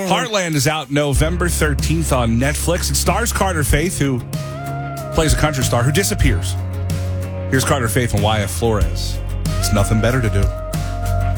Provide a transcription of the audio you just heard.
Heartland is out November 13th on Netflix. It stars Carter Faith, who plays a country star who disappears. Here's Carter Faith and YF Flores. It's nothing better to do.